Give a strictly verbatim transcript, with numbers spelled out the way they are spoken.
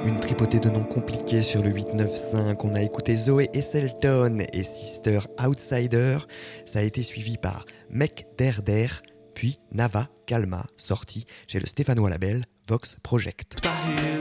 Une tripotée de noms compliqués sur le huit neuf cinq. On a écouté Zoé Esselton et Sister Outsider. Ça a été suivi par Mec Der Der, puis Nava Kalma, sorti chez le stéphanois label Vox Project.